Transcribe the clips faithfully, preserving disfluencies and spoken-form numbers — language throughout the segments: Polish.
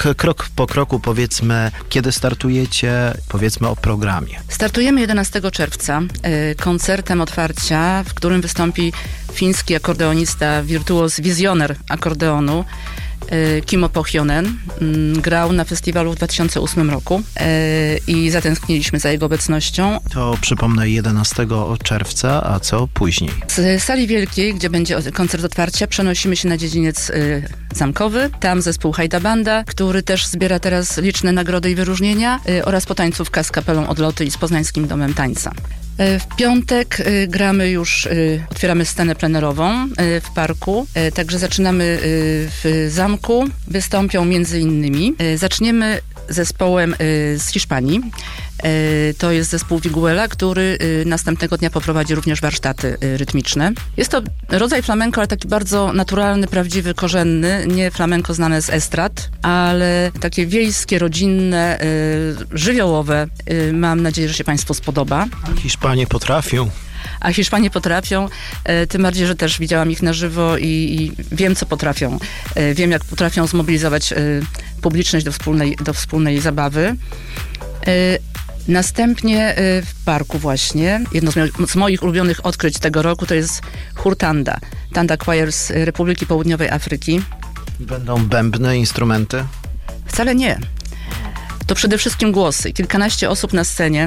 krok po kroku powiedzmy, kiedy startujecie, powiedzmy o programie. Startujemy jedenastego czerwca y, koncertem otwarcia, w którym wystąpi fiński akordeonista, wirtuoz, wizjoner akordeonu, Kimmo Pohjonen. Grał na festiwalu w dwa tysiące ósmym roku i zatęskniliśmy za jego obecnością. To przypomnę jedenastego czerwca, a co później? Z sali wielkiej, gdzie będzie koncert otwarcia, przenosimy się na dziedziniec zamkowy. Tam zespół Hajda Banda, który też zbiera teraz liczne nagrody i wyróżnienia, oraz potańcówka z kapelą Odloty i z Poznańskim Domem Tańca. W piątek y, gramy już, y, otwieramy scenę plenerową y, w parku, y, także zaczynamy y, w zamku, wystąpią między innymi. Y, zaczniemy zespołem y, z Hiszpanii. Y, to jest zespół Viguela, który y, następnego dnia poprowadzi również warsztaty y, rytmiczne. Jest to rodzaj flamenko, ale taki bardzo naturalny, prawdziwy, korzenny, nie flamenko znane z estrad, ale takie wiejskie, rodzinne, y, żywiołowe. Y, mam nadzieję, że się Państwu spodoba. Hiszpanie potrafią. A Hiszpanie potrafią, e, tym bardziej, że też widziałam ich na żywo i, i wiem, co potrafią. E, wiem, jak potrafią zmobilizować e, publiczność do wspólnej, do wspólnej zabawy. E, następnie e, w parku właśnie, jedno z, mo- z moich ulubionych odkryć tego roku to jest chór Tanda. Tanda Choir z Republiki Południowej Afryki. Będą bębny, instrumenty? Wcale nie. To przede wszystkim głosy. Kilkanaście osób na scenie.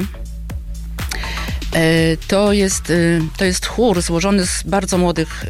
To jest, to jest chór złożony z bardzo młodych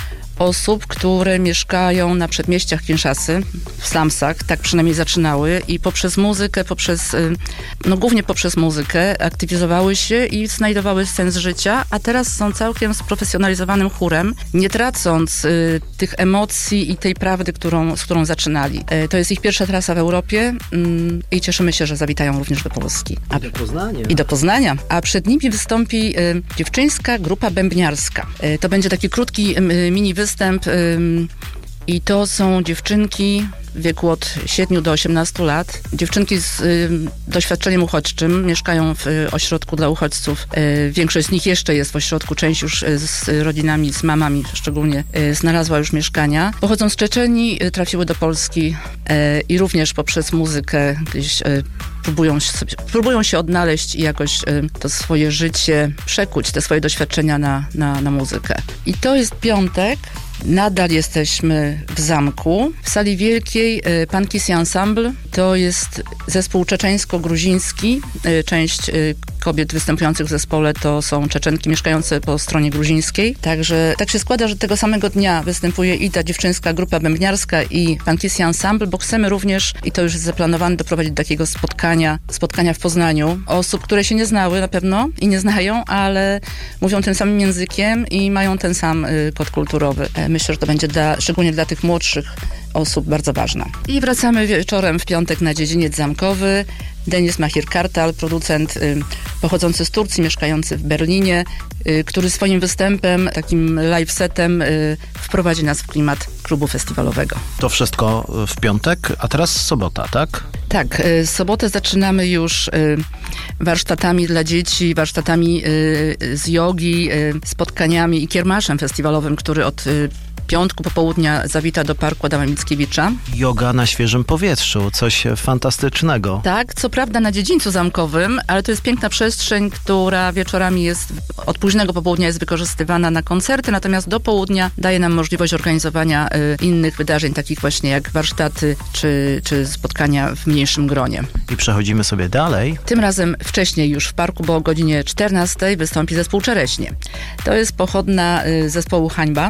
osób, które mieszkają na przedmieściach Kinszasy, w slumsach, tak przynajmniej zaczynały i poprzez muzykę, poprzez, no głównie poprzez muzykę aktywizowały się i znajdowały sens życia, a teraz są całkiem sprofesjonalizowanym chórem, nie tracąc y, tych emocji i tej prawdy, którą, z którą zaczynali. Y, to jest ich pierwsza trasa w Europie y, i cieszymy się, że zawitają również do Polski. A, I do Poznania. I do Poznania. A przed nimi wystąpi y, dziewczyńska grupa bębniarska. Y, to będzie taki krótki y, mini występ ym, i to są dziewczynki w wieku od siedmiu do osiemnastu lat. Dziewczynki z ym, doświadczeniem uchodźczym, mieszkają w y, ośrodku dla uchodźców. Y, większość z nich jeszcze jest w ośrodku, część już y, z rodzinami, z mamami szczególnie y, znalazła już mieszkania. Pochodzą z Czeczenii, y, trafiły do Polski y, i również poprzez muzykę gdzieś y, próbują, sobie, próbują się odnaleźć i jakoś y, to swoje życie przekuć, te swoje doświadczenia na, na, na muzykę. I to jest piątek. Nadal jesteśmy w zamku. W sali wielkiej y, Pan Kisi Ensemble. To jest zespół czeczeńsko-gruziński. Y, część y, kobiet występujących w zespole to są Czeczenki mieszkające po stronie gruzińskiej. Także tak się składa, że tego samego dnia występuje i ta dziewczyńska grupa bębniarska i Pan Kisi Ensemble, bo chcemy również, i to już jest zaplanowane, doprowadzić do takiego spotkania, spotkania w Poznaniu osób, które się nie znały na pewno i nie znają, ale mówią tym samym językiem i mają ten sam y, kod kulturowy. Myślę, że to będzie dla, szczególnie dla tych młodszych osób bardzo ważna. I wracamy wieczorem w piątek na dziedziniec zamkowy. Denis Mahir-Kartal, producent y, pochodzący z Turcji, mieszkający w Berlinie, y, który swoim występem, takim live setem y, wprowadzi nas w klimat klubu festiwalowego. To wszystko w piątek, a teraz sobota, tak? Tak, y, sobotę zaczynamy już y, warsztatami dla dzieci, warsztatami y, z jogi, y, spotkaniami i kiermaszem festiwalowym, który od y, piątku popołudnia zawita do parku Adama Mickiewicza. Yoga na świeżym powietrzu, coś fantastycznego. Tak, co prawda na dziedzińcu zamkowym, ale to jest piękna przestrzeń, która wieczorami jest, od późnego popołudnia jest wykorzystywana na koncerty, natomiast do południa daje nam możliwość organizowania y, innych wydarzeń, takich właśnie jak warsztaty czy, czy spotkania w mniejszym gronie. I przechodzimy sobie dalej. Tym razem wcześniej już w parku, bo o godzinie czternastej wystąpi zespół Czereśnie. To jest pochodna y, zespołu Hańba,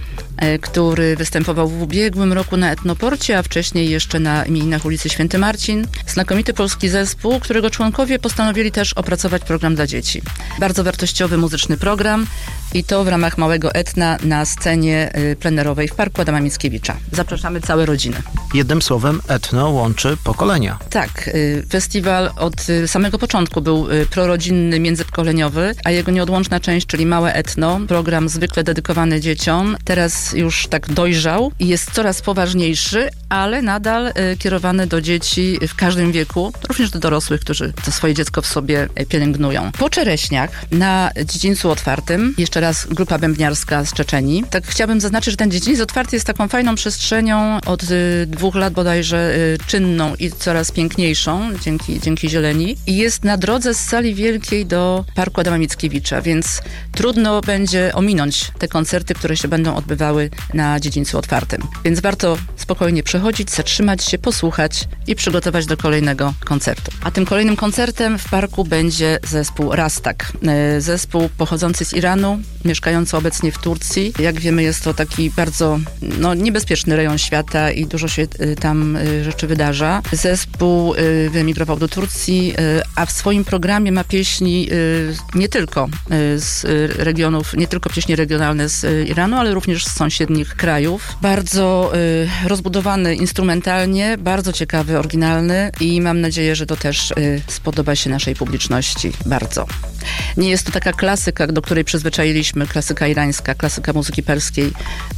który występował w ubiegłym roku na Etnoporcie, a wcześniej jeszcze na imieninach ulicy Święty Marcin. Znakomity polski zespół, którego członkowie postanowili też opracować program dla dzieci. Bardzo wartościowy muzyczny program i to w ramach małego etna na scenie plenerowej w parku Adama Mickiewicza. Zapraszamy całe rodziny. Jednym słowem, etno łączy pokolenia. Tak, festiwal od samego początku był prorodzinny, międzypokoleniowy, a jego nieodłączna część, czyli małe etno, program zwykle dedykowany dzieciom, teraz teraz już tak dojrzał i jest coraz poważniejszy, ale nadal y, kierowany do dzieci w każdym wieku, również do dorosłych, którzy to swoje dziecko w sobie pielęgnują. Po Czereśniach na dziedzińcu otwartym, jeszcze raz grupa bębniarska z Czeczenii. Tak chciałabym zaznaczyć, że ten dziedziniec otwarty jest taką fajną przestrzenią od y, dwóch lat bodajże y, czynną i coraz piękniejszą dzięki, dzięki zieleni. I jest na drodze z Sali Wielkiej do Parku Adama Mickiewicza, więc trudno będzie ominąć te koncerty, które się będą odbywały na dziedzińcu otwartym. Więc warto spokojnie przechodzić, zatrzymać się, posłuchać i przygotować do kolejnego koncertu. A tym kolejnym koncertem w parku będzie zespół Rastak. Zespół pochodzący z Iranu, mieszkający obecnie w Turcji. Jak wiemy, jest to taki bardzo no, niebezpieczny rejon świata i dużo się tam rzeczy wydarza. Zespół wyemigrował do Turcji, a w swoim programie ma pieśni nie tylko z regionów, nie tylko pieśni regionalne z Iranu, ale również z sąsiednich krajów. Bardzo rozbudowany instrumentalnie, bardzo ciekawy, oryginalny i mam nadzieję, że to też spodoba się naszej publiczności bardzo. Nie jest to taka klasyka, do której przyzwyczailiśmy, klasyka irańska, klasyka muzyki perskiej,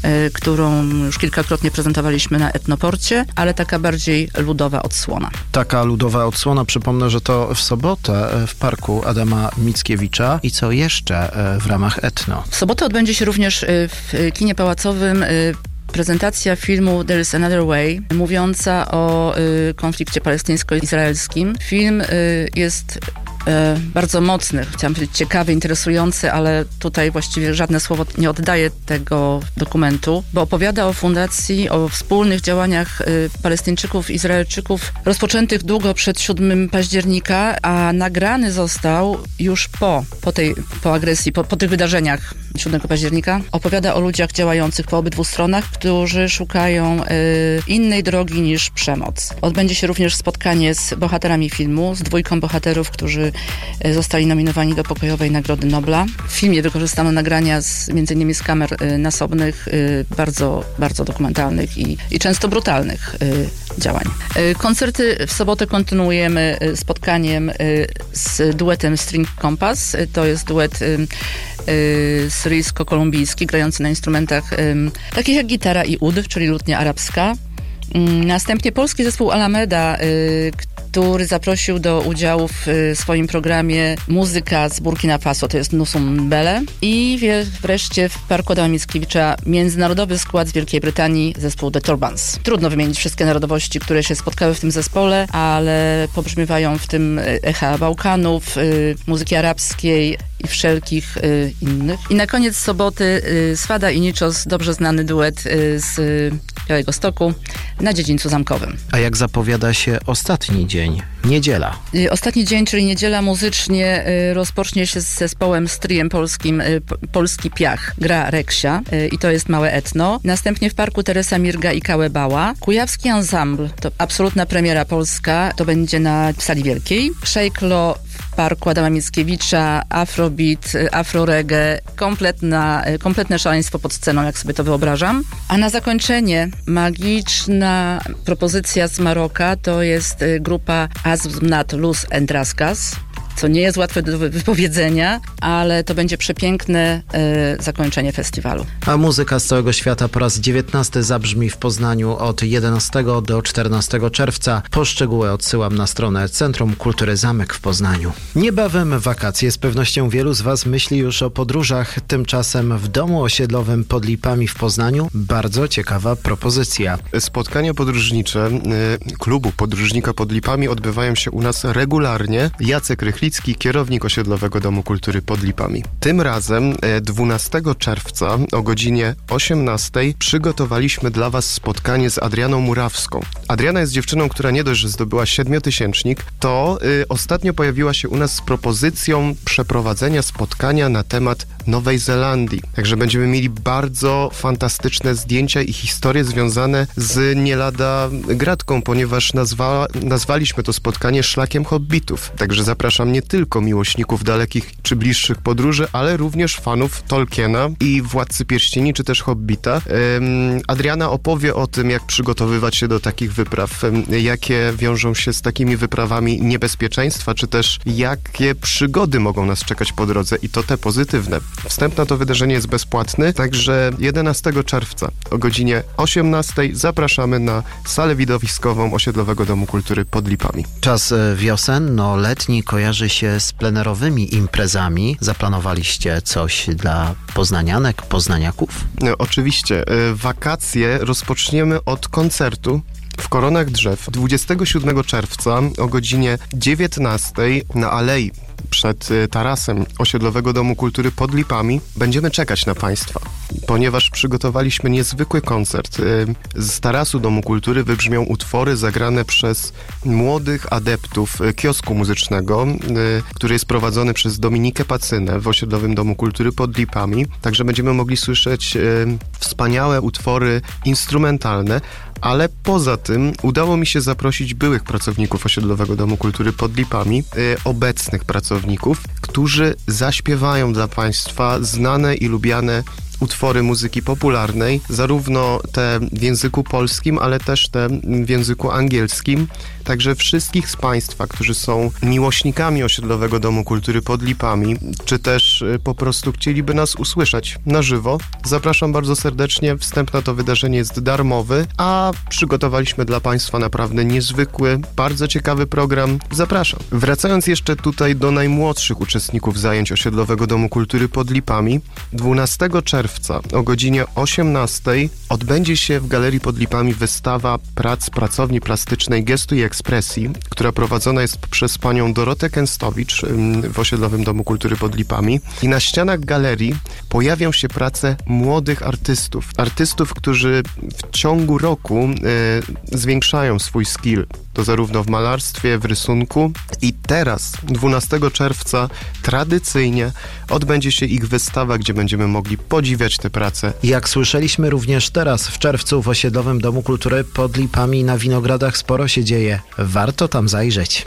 którą już kilkakrotnie prezentowaliśmy na Etnoporcie, ale taka bardziej ludowa odsłona. Taka ludowa odsłona, przypomnę, że to w sobotę w Parku Adama Mickiewicza. I co jeszcze w ramach Etno? W sobotę odbędzie się również w kinie pałacowym prezentacja filmu There is Another Way, mówiąca o y, konflikcie palestyńsko-izraelskim. Film y, jest y, bardzo mocny, chciałam powiedzieć ciekawy, interesujący, ale tutaj właściwie żadne słowo nie oddaje tego dokumentu, bo opowiada o fundacji, o wspólnych działaniach y, Palestyńczyków i Izraelczyków rozpoczętych długo przed siódmego października, a nagrany został już po, po tej po agresji, po, po tych wydarzeniach siódmego października. Opowiada o ludziach działających po obydwu stronach, którzy szukają y, innej drogi niż przemoc. Odbędzie się również spotkanie z bohaterami filmu, z dwójką bohaterów, którzy y, zostali nominowani do Pokojowej Nagrody Nobla. W filmie wykorzystano nagrania z, między innymi z kamer y, nasobnych, y, bardzo, bardzo dokumentalnych i, i często brutalnych y, działań. Y, koncerty w sobotę kontynuujemy y, spotkaniem y, z duetem String Compass. Y, to jest duet y, y, syryjsko-kolumbijski, grający na instrumentach y, takich jak gitara i ud, czyli lutnia arabska. Y, następnie polski zespół Alameda, y, który zaprosił do udziału w y, swoim programie muzyka z Burkina Faso, to jest Nusum Bele. I wie, wreszcie w Parku Adama Mickiewicza międzynarodowy skład z Wielkiej Brytanii, zespół The Turbans. Trudno wymienić wszystkie narodowości, które się spotkały w tym zespole, ale pobrzmiewają w tym echa Bałkanów, y, muzyki arabskiej i wszelkich y, innych. I na koniec soboty y, Swada i Niczos, dobrze znany duet y, z y, Białegostoku na dziedzińcu zamkowym. A jak zapowiada się ostatni dzień? Niedziela. Y, ostatni dzień, czyli niedziela muzycznie y, rozpocznie się z zespołem stryjem polskim y, Polski Piach. Gra Reksia y, i to jest małe etno. Następnie w Parku Teresa Mirga i Kałebała. Kujawski Ensemble, to absolutna premiera polska, to będzie na Sali Wielkiej. Szejklo w Parku Adama Mickiewicza, afrobeat, afroreggae, kompletna, kompletne szaleństwo pod sceną, jak sobie to wyobrażam. A na zakończenie magiczna propozycja z Maroka, to jest grupa Azmnat Luz Endraskas, co nie jest łatwe do wypowiedzenia, ale to będzie przepiękne y, zakończenie festiwalu. A muzyka z całego świata po raz dziewiętnasty zabrzmi w Poznaniu od jedenastego do czternastego czerwca. Poszczegóły odsyłam na stronę Centrum Kultury Zamek w Poznaniu. Niebawem wakacje. Z pewnością wielu z Was myśli już o podróżach. Tymczasem w domu osiedlowym pod Lipami w Poznaniu bardzo ciekawa propozycja. Spotkania podróżnicze y, klubu Podróżnika pod Lipami odbywają się u nas regularnie. Jacek Rychlicki, kierownik Osiedlowego Domu Kultury pod Lipami. Tym razem dwunastego czerwca o godzinie osiemnastej przygotowaliśmy dla Was spotkanie z Adrianą Murawską. Adriana jest dziewczyną, która nie dość, że zdobyła siedmiotysięcznik, to y, ostatnio pojawiła się u nas z propozycją przeprowadzenia spotkania na temat Nowej Zelandii. Także będziemy mieli bardzo fantastyczne zdjęcia i historie związane z nie lada gratką, ponieważ nazwa, nazwaliśmy to spotkanie Szlakiem Hobbitów. Także zapraszam nie tylko miłośników dalekich czy bliższych podróży, ale również fanów Tolkiena i Władcy Pierścieni, czy też Hobbita. Ym, Adriana opowie o tym, jak przygotowywać się do takich wypraw, ym, jakie wiążą się z takimi wyprawami niebezpieczeństwa, czy też jakie przygody mogą nas czekać po drodze i to te pozytywne. Wstęp na to wydarzenie jest bezpłatny, także jedenastego czerwca o godzinie osiemnastej zapraszamy na salę widowiskową Osiedlowego Domu Kultury pod Lipami. Czas wiosenno-letni kojarzy się z plenerowymi imprezami. Zaplanowaliście coś dla poznanianek, poznaniaków? No, oczywiście. Wakacje rozpoczniemy od koncertu w Koronach Drzew dwudziestego siódmego czerwca o godzinie dziewiętnastej na Alei przed tarasem Osiedlowego Domu Kultury pod Lipami. Będziemy czekać na Państwa, ponieważ przygotowaliśmy niezwykły koncert. Z tarasu Domu Kultury wybrzmią utwory zagrane przez młodych adeptów kiosku muzycznego, który jest prowadzony przez Dominikę Pacynę w Osiedlowym Domu Kultury pod Lipami. Także będziemy mogli słyszeć wspaniałe utwory instrumentalne, ale poza tym udało mi się zaprosić byłych pracowników Osiedlowego Domu Kultury pod Lipami, yy, obecnych pracowników, którzy zaśpiewają dla Państwa znane i lubiane utwory muzyki popularnej, zarówno te w języku polskim, ale też te w języku angielskim. Także wszystkich z Państwa, którzy są miłośnikami Osiedlowego Domu Kultury pod Lipami, czy też po prostu chcieliby nas usłyszeć na żywo, zapraszam bardzo serdecznie. Wstęp na to wydarzenie jest darmowy, a przygotowaliśmy dla Państwa naprawdę niezwykły, bardzo ciekawy program. Zapraszam. Wracając jeszcze tutaj do najmłodszych uczestników zajęć Osiedlowego Domu Kultury pod Lipami, dwunastego czerwca o godzinie osiemnastej odbędzie się w Galerii pod Lipami wystawa prac pracowni plastycznej Gestu i Ekspresji, która prowadzona jest przez panią Dorotę Kęstowicz w Osiedlowym Domu Kultury pod Lipami. I na ścianach galerii pojawią się prace młodych artystów. Artystów, którzy w ciągu roku y, zwiększają swój skill. To zarówno w malarstwie, w rysunku. I teraz, dwunastego czerwca, tradycyjnie odbędzie się ich wystawa, gdzie będziemy mogli podziwiać te prace. Jak słyszeliśmy również teraz, w czerwcu w Osiedlowym Domu Kultury pod Lipami na Winogradach sporo się dzieje. Warto tam zajrzeć.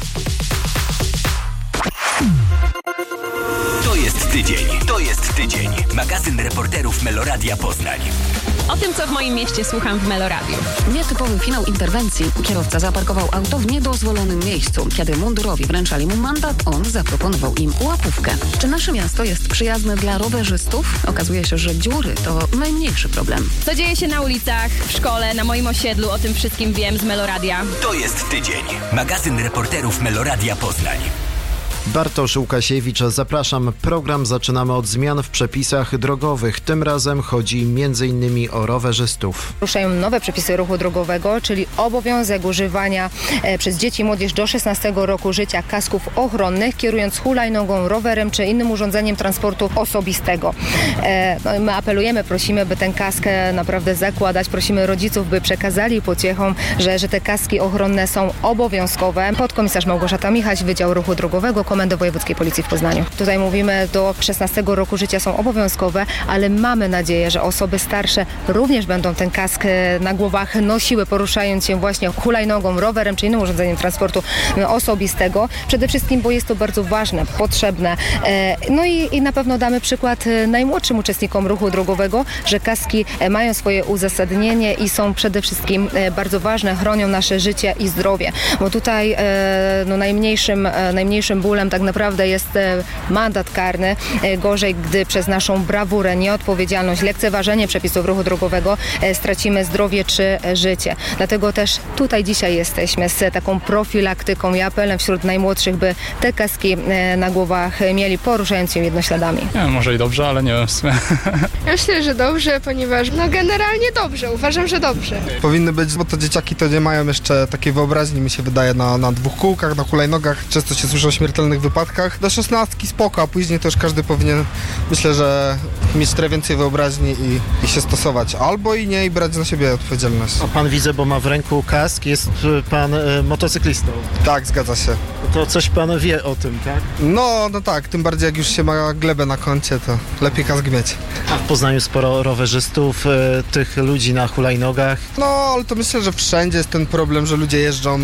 To jest tydzień. To jest tydzień. Magazyn reporterów Meloradia Poznań. O tym, co w moim mieście słucham w Meloradiu. Nietypowy finał interwencji. Kierowca zaparkował auto w niedozwolonym miejscu. Kiedy mundurowi wręczali mu mandat, on zaproponował im łapówkę. Czy nasze miasto jest przyjazne dla rowerzystów? Okazuje się, że dziury to najmniejszy problem. Co dzieje się na ulicach, w szkole, na moim osiedlu, o tym wszystkim wiem z Meloradia. To jest tydzień. Magazyn reporterów Meloradia Poznań. Bartosz Łukasiewicz, zapraszam. Program zaczynamy od zmian w przepisach drogowych. Tym razem chodzi między innymi o rowerzystów. Ruszają nowe przepisy ruchu drogowego, czyli obowiązek używania e, przez dzieci i młodzież do szesnastego roku życia kasków ochronnych, kierując hulajnogą, rowerem czy innym urządzeniem transportu osobistego. E, no, my apelujemy, prosimy, by ten kask naprawdę zakładać. Prosimy rodziców, by przekazali pociechom, że, że te kaski ochronne są obowiązkowe. Podkomisarz Małgorzata Michaś, Wydział Ruchu Drogowego, Komendy Wojewódzkiej Policji w Poznaniu. Tutaj mówimy, do szesnastego roku życia są obowiązkowe, ale mamy nadzieję, że osoby starsze również będą ten kask na głowach nosiły, poruszając się właśnie hulajnogą, rowerem czy innym urządzeniem transportu osobistego. Przede wszystkim, bo jest to bardzo ważne, potrzebne. No i, i na pewno damy przykład najmłodszym uczestnikom ruchu drogowego, że kaski mają swoje uzasadnienie i są przede wszystkim bardzo ważne, chronią nasze życie i zdrowie. Bo tutaj no, najmniejszym, najmniejszym bólem tak naprawdę jest mandat karny. Gorzej, gdy przez naszą brawurę, nieodpowiedzialność, lekceważenie przepisów ruchu drogowego stracimy zdrowie czy życie. Dlatego też tutaj dzisiaj jesteśmy z taką profilaktyką i apelem wśród najmłodszych, by te kaski na głowach mieli, poruszając się jednośladami. Nie, może i dobrze, ale nie wiem w sumie. Ja myślę, że dobrze, ponieważ no generalnie dobrze, uważam, że dobrze. Powinny być, bo to dzieciaki to nie mają jeszcze takiej wyobraźni, mi się wydaje, na, na dwóch kółkach, na hulajnogach. Często się słyszy o śmiertelnych wypadkach. Do szesnastki spoko, a później to już każdy powinien, myślę, że mieć trochę więcej wyobraźni i, i się stosować. Albo i nie, i brać na siebie odpowiedzialność. A pan widzę, bo ma w ręku kask, jest pan y, motocyklistą. Tak, zgadza się. To coś pan wie o tym, tak? No, no tak, tym bardziej jak już się ma glebę na koncie, to lepiej kask mieć. A w Poznaniu sporo rowerzystów, y, tych ludzi na hulajnogach. No, ale to myślę, że wszędzie jest ten problem, że ludzie jeżdżą, y,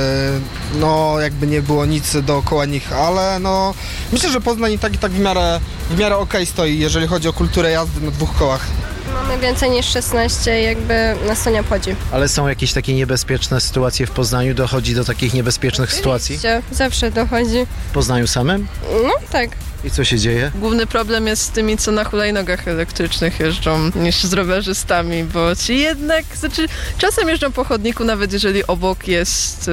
no jakby nie było nic dookoła nich, ale no myślę, że Poznań i tak i tak w miarę, w miarę okej stoi, jeżeli chodzi o kulturę jazdy na dwóch kołach. No Mamy więcej niż szesnaście, jakby nas to nie obchodzi. Ale są jakieś takie niebezpieczne sytuacje w Poznaniu? Dochodzi do takich niebezpiecznych sytuacji? Oczywiście, zawsze dochodzi. W Poznaniu samym? No tak. I co się dzieje? Główny problem jest z tymi, co na hulajnogach elektrycznych jeżdżą, niż z rowerzystami, bo ci jednak, znaczy czasem jeżdżą po chodniku, nawet jeżeli obok jest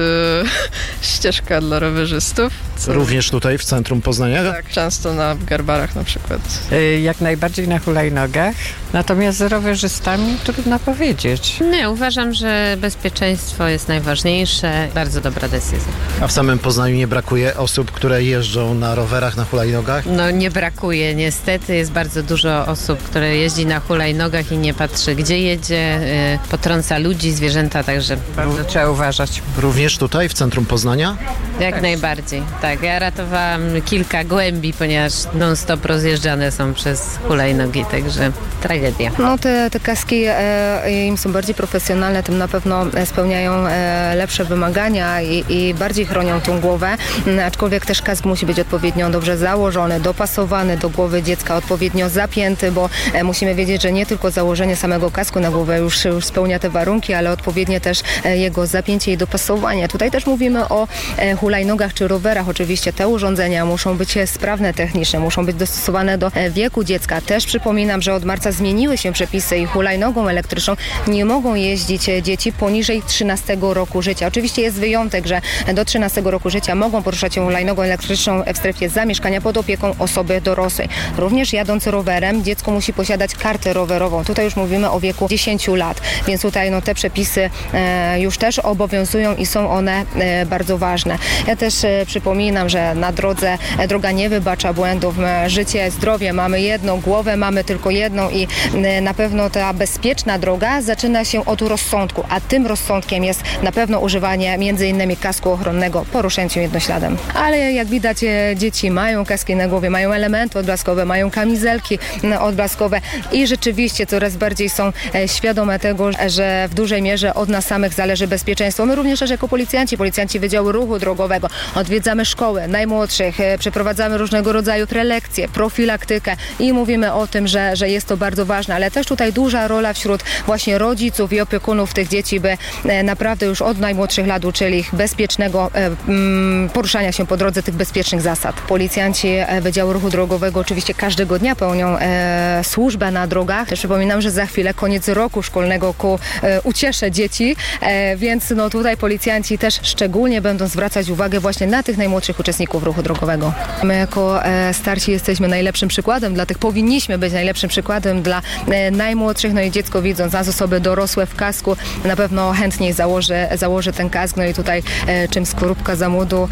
e, ścieżka dla rowerzystów. Co... Również tutaj w centrum Poznania? Tak, często na Garbarach na przykład. Jak najbardziej na hulajnogach, natomiast z rowerzystami trudno powiedzieć. Nie, uważam, że bezpieczeństwo jest najważniejsze. Bardzo dobra decyzja. A w samym Poznaniu nie brakuje osób, które jeżdżą na rowerach, na hulajnogach? No nie brakuje, niestety jest bardzo dużo osób, które jeździ na hulajnogach i nie patrzy, gdzie jedzie, y, potrąca ludzi, zwierzęta, także bardzo trzeba uważać. Również tutaj, w centrum Poznania? Jak tak. najbardziej, tak. Ja ratowałam kilka głębi, ponieważ non-stop rozjeżdżane są przez hulajnogi, także tragedia. No te, te kaski e, im są bardziej profesjonalne, tym na pewno spełniają e, lepsze wymagania i, i bardziej chronią tą głowę, aczkolwiek też kask musi być odpowiednio dobrze założony, dopasowany do głowy dziecka, odpowiednio zapięty, bo e, musimy wiedzieć, że nie tylko założenie samego kasku na głowę już, już spełnia te warunki, ale odpowiednie też e, jego zapięcie i dopasowanie. Tutaj też mówimy o e, hulajnogach czy rowerach. Oczywiście te urządzenia muszą być sprawne technicznie, muszą być dostosowane do e, wieku dziecka. Też przypominam, że od marca zmieniły się przepisy i hulajnogą elektryczną nie mogą jeździć e, dzieci poniżej trzynastego roku życia. Oczywiście jest wyjątek, że do trzynastego roku życia mogą poruszać się hulajnogą elektryczną w strefie zamieszkania pod opieką osoby dorosłej. Również jadąc rowerem dziecko musi posiadać kartę rowerową. Tutaj już mówimy o wieku dziesięciu lat, więc tutaj no, te przepisy e, już też obowiązują i są one e, bardzo ważne. Ja też e, przypominam, że na drodze e, droga nie wybacza błędów. E, życie, zdrowie mamy jedno, głowę mamy tylko jedną i e, na pewno ta bezpieczna droga zaczyna się od rozsądku, a tym rozsądkiem jest na pewno używanie między innymi kasku ochronnego, poruszając się jednośladem. Ale jak widać e, dzieci mają kaski na głowie, mają elementy odblaskowe, mają kamizelki odblaskowe i rzeczywiście coraz bardziej są świadome tego, że w dużej mierze od nas samych zależy bezpieczeństwo. My również też jako policjanci, policjanci Wydziału Ruchu Drogowego odwiedzamy szkoły najmłodszych, przeprowadzamy różnego rodzaju prelekcje, profilaktykę i mówimy o tym, że, że jest to bardzo ważne, ale też tutaj duża rola wśród właśnie rodziców i opiekunów tych dzieci, by naprawdę już od najmłodszych lat uczyli ich bezpiecznego mm, poruszania się po drodze, tych bezpiecznych zasad. Policjanci Wydziału Ruchu Drogowego oczywiście każdego dnia pełnią e, służbę na drogach. Też przypominam, że za chwilę koniec roku szkolnego ku e, uciesze dzieci, e, więc no tutaj policjanci też szczególnie będą zwracać uwagę właśnie na tych najmłodszych uczestników ruchu drogowego. My jako e, starsi jesteśmy najlepszym przykładem dla tych, powinniśmy być najlepszym przykładem dla e, najmłodszych, no i dziecko widząc nas osoby dorosłe w kasku na pewno chętniej założy, założy ten kask, no i tutaj e, czym skorupka za młodu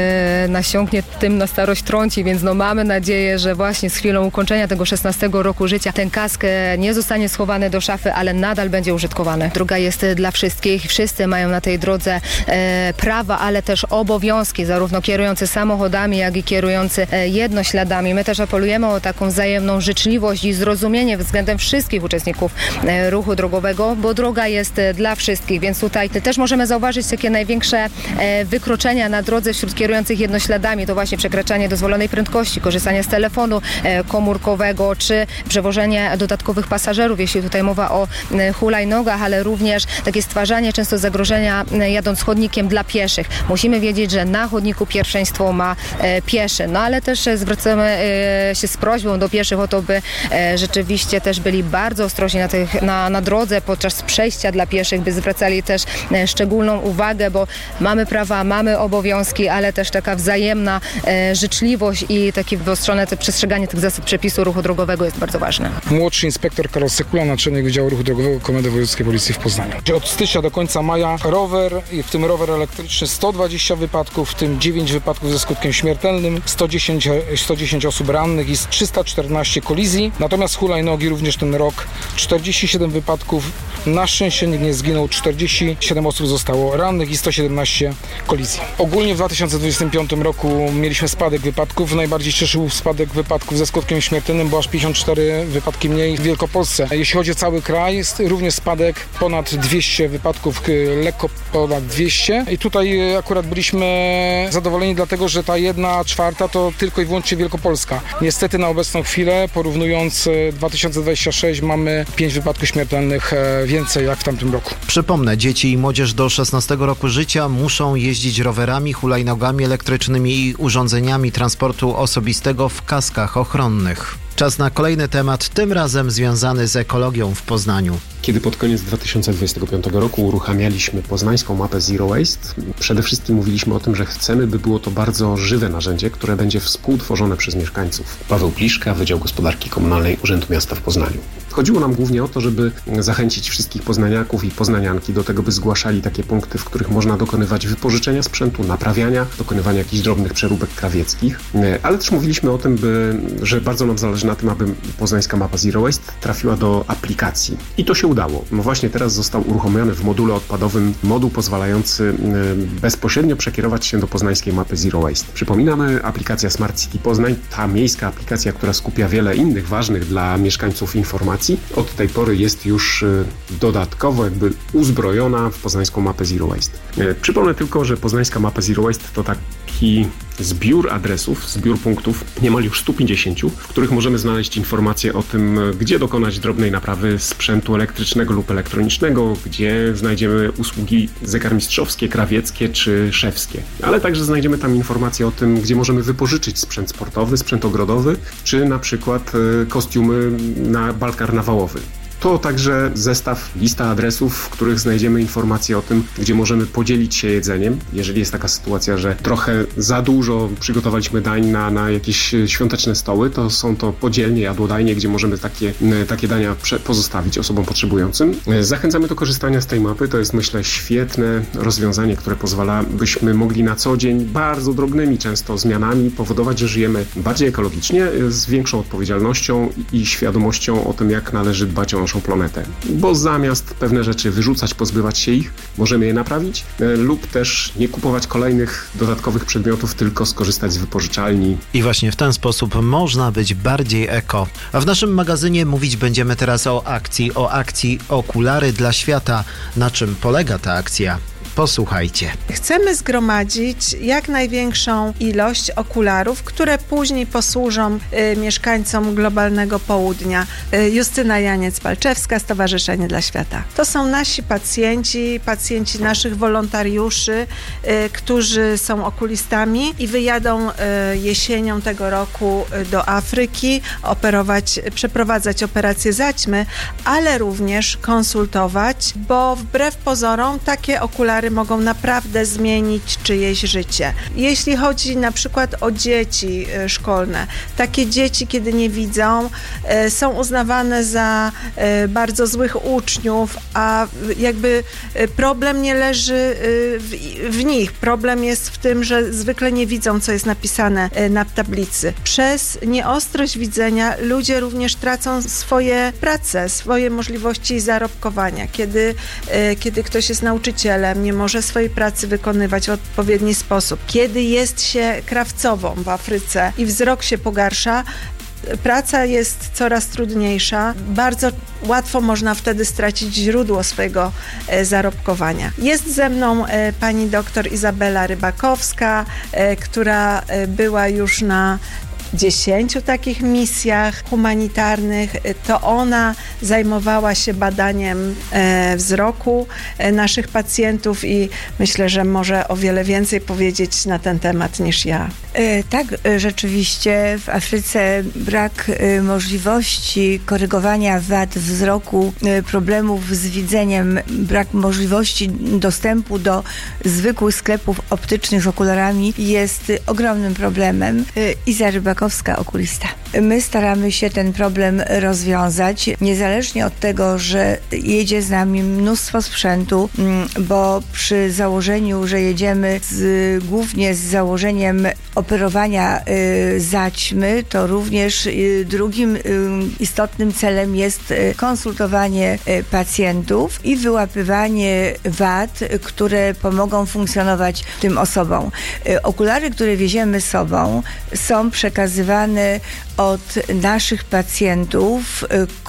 e, nasiąknie, tym na starość trąci, więc no mamy nadzieję, że właśnie z chwilą ukończenia tego szesnastego roku życia ten kask nie zostanie schowany do szafy, ale nadal będzie użytkowany. Droga jest dla wszystkich. Wszyscy mają na tej drodze e, prawa, ale też obowiązki, zarówno kierujący samochodami, jak i kierujący e, jednośladami. My też apelujemy o taką wzajemną życzliwość i zrozumienie względem wszystkich uczestników e, ruchu drogowego, bo droga jest e, dla wszystkich, więc tutaj też możemy zauważyć takie największe e, wykroczenia na drodze wśród kierujących jednośladami. To właśnie przekraczanie dozwolonej prędkości, korzystanie z telefonu e, komórkowego, czy przewożenie dodatkowych pasażerów, jeśli tutaj mowa o e, hulajnogach, ale również takie stwarzanie często zagrożenia e, jadąc chodnikiem dla pieszych. Musimy wiedzieć, że na chodniku pierwszeństwo ma e, pieszy, no ale też e, zwracamy e, się z prośbą do pieszych o to, by e, rzeczywiście też byli bardzo ostrożni na, tych, na, na drodze podczas przejścia dla pieszych, by zwracali też e, szczególną uwagę, bo mamy prawa, mamy obowiązki, ale też taka wzajemna e, życzliwość i takie wyostrzone te przestrzeganie tych zasad przepisu ruchu drogowego jest bardzo ważne. Młodszy inspektor Karol Sekula, naczelnik Wydziału Ruchu Drogowego Komendy Wojewódzkiej Policji w Poznaniu. Od stycznia do końca maja rower, w tym rower elektryczny, sto dwadzieścia wypadków, w tym dziewięć wypadków ze skutkiem śmiertelnym, sto dziesięć, sto dziesięć osób rannych i trzysta czternaście kolizji. Natomiast hulajnogi również ten rok czterdzieści siedem wypadków, Na szczęście nikt nie zginął, czterdzieści siedem osób zostało rannych i sto siedemnaście kolizji. Ogólnie w dwa tysiące dwudziestym piątym roku mieliśmy spadek wypadków. Najbardziej cieszył spadek wypadków ze skutkiem śmiertelnym, bo aż pięćdziesiąt cztery wypadki mniej w Wielkopolsce. Jeśli chodzi o cały kraj, również spadek ponad dwieście wypadków, lekko ponad dwieście. I tutaj akurat byliśmy zadowoleni, dlatego że ta jedna czwarta to tylko i wyłącznie Wielkopolska. Niestety na obecną chwilę, porównując dwa tysiące dwudziesty trzeci, mamy pięć wypadków śmiertelnych więcej jak w tamtym roku. Przypomnę, dzieci i młodzież do szesnastego roku życia muszą jeździć rowerami, hulajnogami elektrycznymi i urządzeniami transportu osobistego w kaskach ochronnych. Czas na kolejny temat, tym razem związany z ekologią w Poznaniu. Kiedy pod koniec dwa tysiące dwudziestego piątego roku uruchamialiśmy poznańską mapę Zero Waste, przede wszystkim mówiliśmy o tym, że chcemy, by było to bardzo żywe narzędzie, które będzie współtworzone przez mieszkańców. Paweł Pliszka, Wydział Gospodarki Komunalnej Urzędu Miasta w Poznaniu. Chodziło nam głównie o to, żeby zachęcić wszystkich poznaniaków i poznanianki do tego, by zgłaszali takie punkty, w których można dokonywać wypożyczenia sprzętu, naprawiania, dokonywania jakichś drobnych przeróbek krawieckich, ale też mówiliśmy o tym, by, że bardzo nam zależy na tym, aby poznańska mapa Zero Waste trafiła do aplikacji. I to się udało. No właśnie teraz został uruchomiony w module odpadowym moduł pozwalający bezpośrednio przekierować się do poznańskiej mapy Zero Waste. Przypominamy, aplikacja Smart City Poznań, ta miejska aplikacja, która skupia wiele innych ważnych dla mieszkańców informacji, od tej pory jest już dodatkowo jakby uzbrojona w poznańską mapę Zero Waste. Przypomnę tylko, że poznańska mapa Zero Waste to taki zbiór adresów, zbiór punktów, niemal już stu pięćdziesięciu, w których możemy znaleźć informacje o tym, gdzie dokonać drobnej naprawy sprzętu elektrycznego lub elektronicznego, gdzie znajdziemy usługi zegarmistrzowskie, krawieckie czy szewskie. Ale także znajdziemy tam informacje o tym, gdzie możemy wypożyczyć sprzęt sportowy, sprzęt ogrodowy, czy na przykład kostiumy na bal karnawałowy. To także zestaw, lista adresów, w których znajdziemy informacje o tym, gdzie możemy podzielić się jedzeniem. Jeżeli jest taka sytuacja, że trochę za dużo przygotowaliśmy dań na, na jakieś świąteczne stoły, to są to podzielnie, jadłodajnie, gdzie możemy takie, takie dania pozostawić osobom potrzebującym. Zachęcamy do korzystania z tej mapy. To jest, myślę, świetne rozwiązanie, które pozwala, byśmy mogli na co dzień bardzo drobnymi często zmianami powodować, że żyjemy bardziej ekologicznie, z większą odpowiedzialnością i świadomością o tym, jak należy dbać o naszą planetę. Bo zamiast pewne rzeczy wyrzucać, pozbywać się ich, możemy je naprawić lub też nie kupować kolejnych dodatkowych przedmiotów, tylko skorzystać z wypożyczalni. I właśnie w ten sposób można być bardziej eko. A w naszym magazynie mówić będziemy teraz o akcji, o akcji Okulary dla Świata. Na czym polega ta akcja? Posłuchajcie. Chcemy zgromadzić jak największą ilość okularów, które później posłużą y, mieszkańcom globalnego południa. Y, Justyna Janiec-Palczewska, Stowarzyszenie dla Świata. To są nasi pacjenci, pacjenci naszych wolontariuszy, y, którzy są okulistami i wyjadą y, jesienią tego roku y, do Afryki, operować, przeprowadzać operację zaćmy, ale również konsultować, bo wbrew pozorom takie okulary mogą naprawdę zmienić czyjeś życie. Jeśli chodzi na przykład o dzieci szkolne, takie dzieci, kiedy nie widzą, są uznawane za bardzo złych uczniów, a jakby problem nie leży w, w nich. Problem jest w tym, że zwykle nie widzą, co jest napisane na tablicy. Przez nieostrość widzenia ludzie również tracą swoje prace, swoje możliwości zarobkowania. Kiedy, kiedy ktoś jest nauczycielem, nie może swojej pracy wykonywać w odpowiedni sposób. Kiedy jest się krawcową w Afryce i wzrok się pogarsza, praca jest coraz trudniejsza. Bardzo łatwo można wtedy stracić źródło swojego e, zarobkowania. Jest ze mną e, pani doktor Izabela Rybakowska, e, która e, była już na dziesięciu takich misjach humanitarnych. To ona zajmowała się badaniem e, wzroku e, naszych pacjentów i myślę, że może o wiele więcej powiedzieć na ten temat niż ja. E, tak, e, rzeczywiście w Afryce brak e, możliwości korygowania wad wzroku, e, problemów z widzeniem, brak możliwości dostępu do zwykłych sklepów optycznych z okularami jest ogromnym problemem. E, Iza Rybakowska, okulista. My staramy się ten problem rozwiązać, niezależnie od tego, że jedzie z nami mnóstwo sprzętu, bo przy założeniu, że jedziemy z, głównie z założeniem operowania y, zaćmy, to również y, drugim y, istotnym celem jest y, konsultowanie y, pacjentów i wyłapywanie wad, y, które pomogą funkcjonować tym osobom. Y, okulary, które wieziemy sobą, są przekazywane od naszych pacjentów,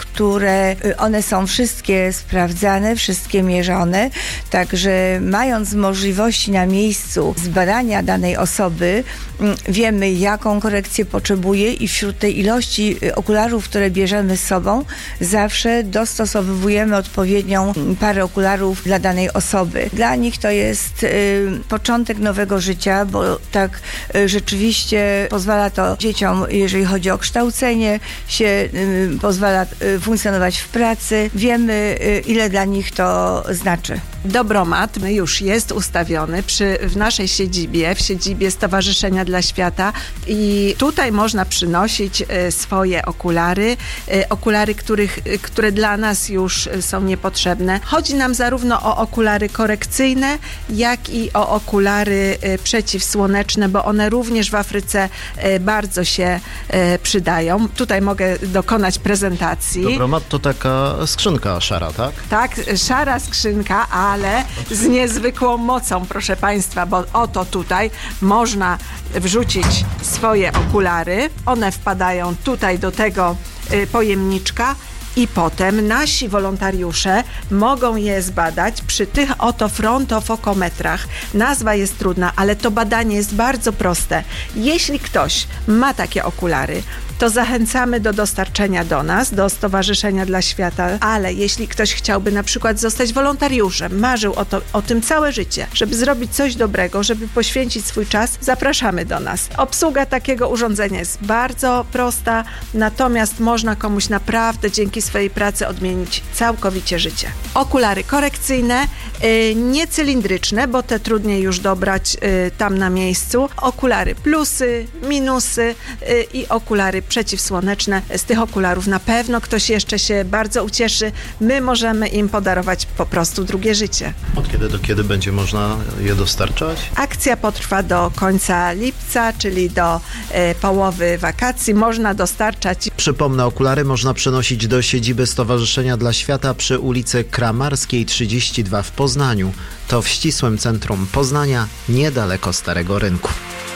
które one są wszystkie sprawdzane, wszystkie mierzone, także mając możliwości na miejscu zbadania danej osoby, wiemy, jaką korekcję potrzebuje i wśród tej ilości okularów, które bierzemy z sobą, zawsze dostosowujemy odpowiednią parę okularów dla danej osoby. Dla nich to jest y, początek nowego życia, bo tak y, rzeczywiście pozwala to dzieciom, jeżeli chodzi o kształcenie, się y, pozwala y, funkcjonować w pracy. Wiemy, y, ile dla nich to znaczy. Dobromat już jest ustawiony przy, w naszej siedzibie, w siedzibie Stowarzyszenia dla Świata i tutaj można przynosić y, swoje okulary, y, okulary, których, y, które dla nas już są niepotrzebne. Chodzi nam zarówno o okulary korekcyjne, jak i o okulary y, przeciwsłoneczne, bo one również w Afryce y, bardzo się y, przydają. Tutaj mogę dokonać prezentacji. Dobromat to taka skrzynka szara, tak? Tak, szara skrzynka, ale z niezwykłą mocą, proszę Państwa, bo oto tutaj można wrzucić swoje okulary. One wpadają tutaj do tego y, pojemniczka i potem nasi wolontariusze mogą je zbadać przy tych oto frontofokometrach. Nazwa jest trudna, ale to badanie jest bardzo proste. Jeśli ktoś ma takie okulary, to zachęcamy do dostarczenia do nas, do Stowarzyszenia dla Świata, ale jeśli ktoś chciałby na przykład zostać wolontariuszem, marzył o, to, o tym całe życie, żeby zrobić coś dobrego, żeby poświęcić swój czas, zapraszamy do nas. Obsługa takiego urządzenia jest bardzo prosta, natomiast można komuś naprawdę dzięki swojej pracy odmienić całkowicie życie. Okulary korekcyjne, yy, nie cylindryczne, bo te trudniej już dobrać yy, tam na miejscu. Okulary plusy, minusy yy, i okulary przeciwsłoneczne. Z tych okularów na pewno ktoś jeszcze się bardzo ucieszy. My możemy im podarować po prostu drugie życie. Od kiedy do kiedy będzie można je dostarczać? Akcja potrwa do końca lipca, czyli do e, połowy wakacji. Można dostarczać. Przypomnę, okulary można przenosić do siedziby Stowarzyszenia dla Świata przy ulicy Kramarskiej trzydzieści dwa w Poznaniu. To w ścisłym centrum Poznania, niedaleko Starego Rynku.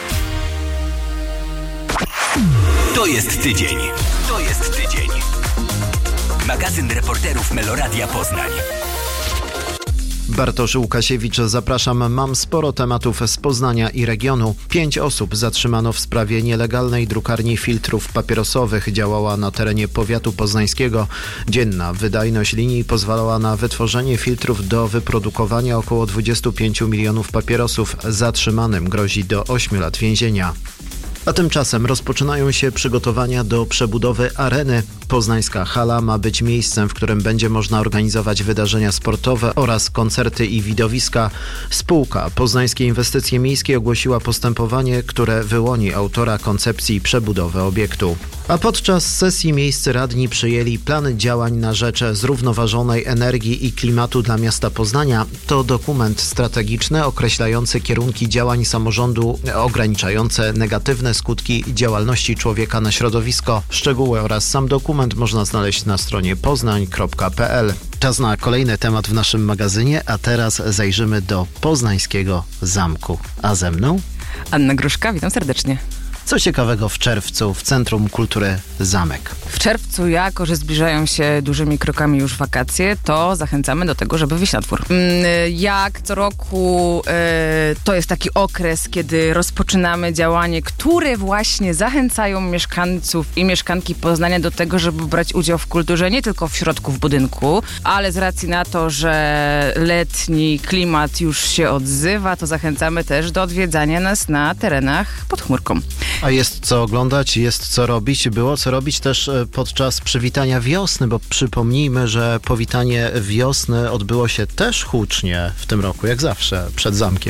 To jest tydzień. To jest tydzień. Magazyn reporterów Meloradia Poznań. Bartosz Łukasiewicz, zapraszam. Mam sporo tematów z Poznania i regionu. Pięć osób zatrzymano w sprawie nielegalnej drukarni filtrów papierosowych. Działała na terenie powiatu poznańskiego. Dzienna wydajność linii pozwalała na wytworzenie filtrów do wyprodukowania około dwadzieścia pięć milionów papierosów. Zatrzymanym grozi do ośmiu lat więzienia. A tymczasem rozpoczynają się przygotowania do przebudowy areny. Poznańska hala ma być miejscem, w którym będzie można organizować wydarzenia sportowe oraz koncerty i widowiska. Spółka Poznańskie Inwestycje Miejskie ogłosiła postępowanie, które wyłoni autora koncepcji przebudowy obiektu. A podczas sesji miejscy radni przyjęli plan działań na rzecz zrównoważonej energii i klimatu dla miasta Poznania. To dokument strategiczny określający kierunki działań samorządu ograniczające negatywne skutki działalności człowieka na środowisko. Szczegóły oraz sam dokument można znaleźć na stronie poznań kropka p l. Czas na kolejny temat w naszym magazynie, a teraz zajrzymy do poznańskiego zamku. A ze mną? Anna Gruszka, witam serdecznie. Co ciekawego w czerwcu w Centrum Kultury Zamek? W czerwcu, jako że zbliżają się dużymi krokami już wakacje, to zachęcamy do tego, żeby wyjść na dwór. Jak co roku to jest taki okres, kiedy rozpoczynamy działanie, które właśnie zachęcają mieszkańców i mieszkanki Poznania do tego, żeby brać udział w kulturze nie tylko w środku w budynku, ale z racji na to, że letni klimat już się odzywa, to zachęcamy też do odwiedzania nas na terenach pod chmurką. A jest co oglądać, jest co robić. Było co robić też podczas przywitania wiosny, bo przypomnijmy, że powitanie wiosny odbyło się też hucznie w tym roku, jak zawsze, przed zamkiem.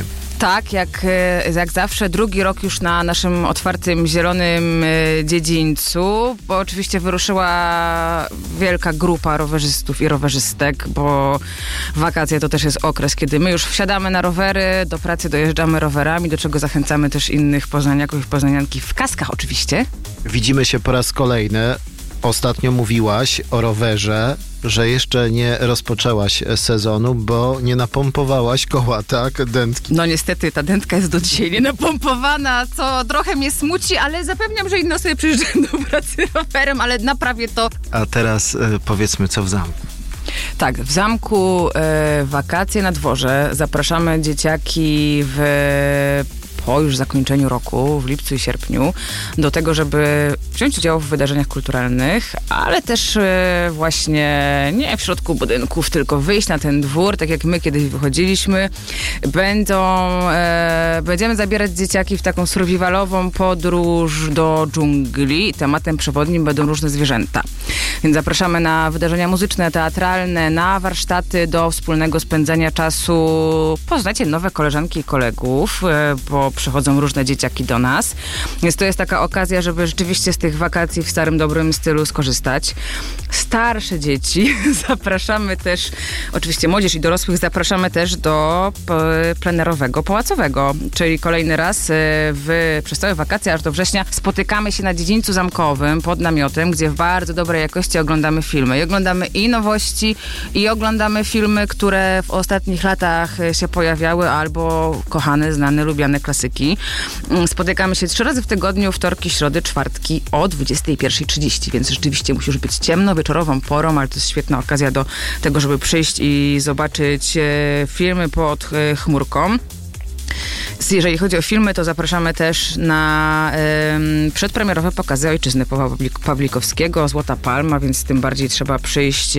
Tak, jak, jak zawsze, drugi rok już na naszym otwartym, zielonym dziedzińcu, bo oczywiście wyruszyła wielka grupa rowerzystów i rowerzystek, bo wakacje to też jest okres, kiedy my już wsiadamy na rowery, do pracy dojeżdżamy rowerami, do czego zachęcamy też innych poznaniaków i poznanianki w kaskach oczywiście. Widzimy się po raz kolejny. Ostatnio mówiłaś o rowerze, że jeszcze nie rozpoczęłaś sezonu, bo nie napompowałaś koła, tak? Dętki. No niestety, ta dętka jest do dzisiaj nie napompowana, co trochę mnie smuci, ale zapewniam, że inne osoby przyjeżdżają do pracy rowerem, ale naprawię to. A teraz y, powiedzmy, co w zamku. Tak, w zamku y, wakacje na dworze. Zapraszamy dzieciaki w... po już zakończeniu roku, w lipcu i sierpniu, do tego, żeby wziąć udział w wydarzeniach kulturalnych, ale też e, właśnie nie w środku budynków, tylko wyjść na ten dwór, tak jak my kiedyś wychodziliśmy. Będą, e, będziemy zabierać dzieciaki w taką survivalową podróż do dżungli. Tematem przewodnim będą różne zwierzęta. Więc zapraszamy na wydarzenia muzyczne, teatralne, na warsztaty do wspólnego spędzania czasu. Poznacie nowe koleżanki i kolegów, e, bo przychodzą różne dzieciaki do nas. Więc to jest taka okazja, żeby rzeczywiście z tych wakacji w starym, dobrym stylu skorzystać. Starsze dzieci zapraszamy też, oczywiście młodzież i dorosłych zapraszamy też do plenerowego, pałacowego, czyli kolejny raz w, przez całe wakacje aż do września spotykamy się na dziedzińcu zamkowym pod namiotem, gdzie w bardzo dobrej jakości oglądamy filmy. I oglądamy i nowości, i oglądamy filmy, które w ostatnich latach się pojawiały, albo kochane, znane, lubiane klasyki. Spotykamy się trzy razy w tygodniu, wtorki, środy, czwartki o dwudziestej pierwszej trzydzieści, więc rzeczywiście musi już być ciemno, wieczorową porą, ale to jest świetna okazja do tego, żeby przyjść i zobaczyć filmy pod chmurką. Jeżeli chodzi o filmy, to zapraszamy też na y, przedpremierowe pokazy Ojczyzny Pawlik- Pawlikowskiego, Złota Palma, więc tym bardziej trzeba przyjść, y,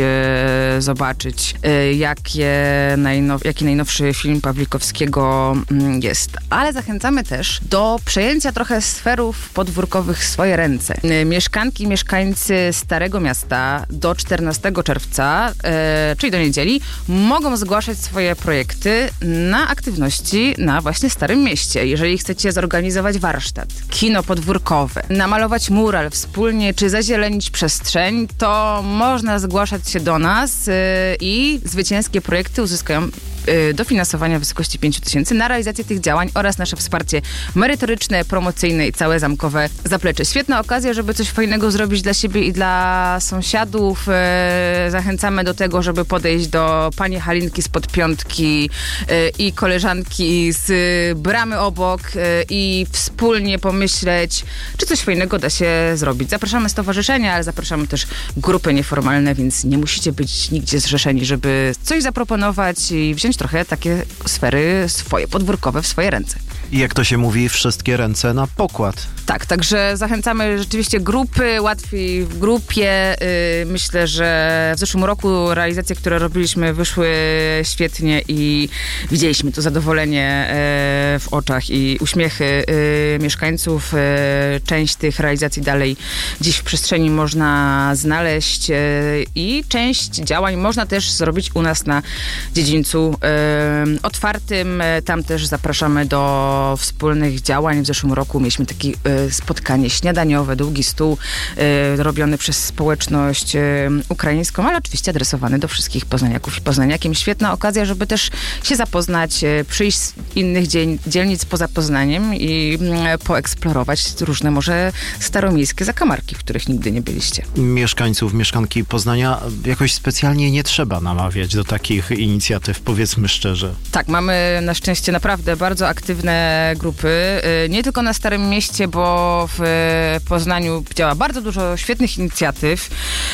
zobaczyć, y, jakie najnow- jaki najnowszy film Pawlikowskiego y, jest. Ale zachęcamy też do przejęcia trochę sferów podwórkowych w swoje ręce. Y, mieszkanki i mieszkańcy Starego Miasta do czternastego czerwca, y, czyli do niedzieli, mogą zgłaszać swoje projekty na aktywności na właśnie Starym Mieście. Jeżeli chcecie zorganizować warsztat, kino podwórkowe, namalować mural wspólnie, czy zazielenić przestrzeń, to można zgłaszać się do nas yy, i zwycięskie projekty uzyskają yy, dofinansowania w wysokości pięć tysięcy na realizację tych działań oraz nasze wsparcie merytoryczne, promocyjne i całe zamkowe zaplecze. Świetna okazja, żeby coś fajnego zrobić dla siebie i dla sąsiadów. Yy, zachęcamy do tego, żeby podejść do pani Halinki spod piątki yy, i koleżanki z bramy obok y, i wspólnie pomyśleć, czy coś fajnego da się zrobić. Zapraszamy stowarzyszenia, ale zapraszamy też grupy nieformalne, więc nie musicie być nigdzie zrzeszeni, żeby coś zaproponować i wziąć trochę takie sfery swoje, podwórkowe w swoje ręce. I jak to się mówi, wszystkie ręce na pokład. Tak, także zachęcamy rzeczywiście grupy, łatwiej w grupie. Yy, myślę, że w zeszłym roku realizacje, które robiliśmy, wyszły świetnie i widzieliśmy to zadowolenie yy, w oczach i uśmiechy yy, mieszkańców. Yy, część tych realizacji dalej dziś w przestrzeni można znaleźć yy, i część działań można też zrobić u nas na dziedzińcu yy, otwartym. Yy, tam też zapraszamy do wspólnych działań. W zeszłym roku mieliśmy takie y, spotkanie śniadaniowe, długi stół y, robiony przez społeczność y, ukraińską, ale oczywiście adresowany do wszystkich poznaniaków i poznaniakiem. Świetna okazja, żeby też się zapoznać, y, przyjść z innych dziel- dzielnic poza Poznaniem i y, poeksplorować różne może staromiejskie zakamarki, w których nigdy nie byliście. Mieszkańców, mieszkanki Poznania jakoś specjalnie nie trzeba namawiać do takich inicjatyw, powiedzmy szczerze. Tak, mamy na szczęście naprawdę bardzo aktywne grupy, nie tylko na Starym Mieście, bo w Poznaniu działa bardzo dużo świetnych inicjatyw,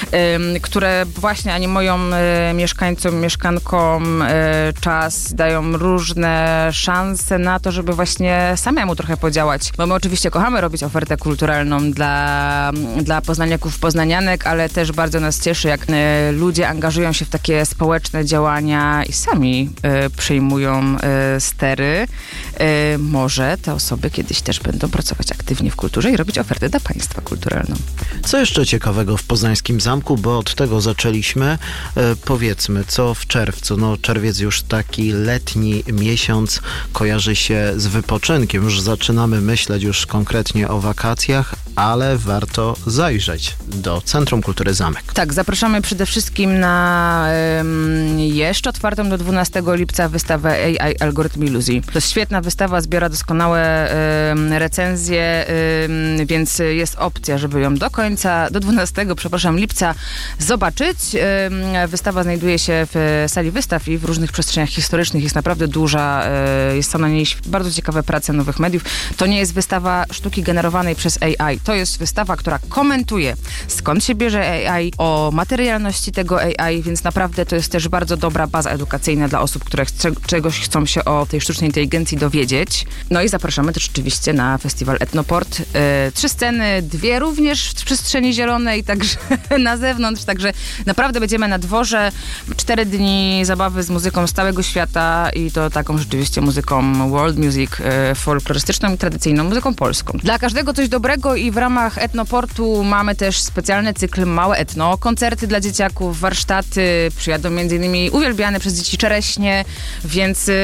które właśnie animoją mieszkańcom, mieszkankom czas, dają różne szanse na to, żeby właśnie samemu trochę podziałać. Bo my oczywiście kochamy robić ofertę kulturalną dla, dla poznaniaków, poznanianek, ale też bardzo nas cieszy, jak ludzie angażują się w takie społeczne działania i sami przejmują stery. może te osoby kiedyś też będą pracować aktywnie w kulturze i robić ofertę dla państwa kulturalną. Co jeszcze ciekawego w poznańskim zamku, bo od tego zaczęliśmy. E, powiedzmy, co w czerwcu? No czerwiec już taki letni miesiąc kojarzy się z wypoczynkiem. Już zaczynamy myśleć już konkretnie o wakacjach, ale warto zajrzeć do Centrum Kultury Zamek. Tak, zapraszamy przede wszystkim na um, jeszcze otwartą do dwunastego lipca wystawę A I Algorytm Iluzji. To jest świetna wystawa, zbiera doskonałe um, recenzje, um, więc jest opcja, żeby ją do końca, do dwunastego, przepraszam, lipca zobaczyć. Um, wystawa znajduje się w sali wystaw i w różnych przestrzeniach historycznych. Jest naprawdę duża, um, jest są na niej bardzo ciekawe prace nowych mediów. To nie jest wystawa sztuki generowanej przez A I. To jest wystawa, która komentuje, skąd się bierze A I, o materialności tego A I, więc naprawdę to jest też bardzo dobra baza edukacyjna dla osób, które chce, czegoś chcą się o tej sztucznej inteligencji dowiedzieć. No i zapraszamy też oczywiście na festiwal Etnoport. Yy, trzy sceny, dwie również w przestrzeni zielonej, także na zewnątrz, także naprawdę będziemy na dworze. Cztery dni zabawy z muzyką z całego świata i to taką rzeczywiście muzyką world music, yy, folklorystyczną i tradycyjną muzyką polską. Dla każdego coś dobrego i w ramach Etnoportu mamy też specjalny cykl Małe Etno, koncerty dla dzieciaków, warsztaty, przyjadą m.in. uwielbiane przez dzieci czereśnie, więc y,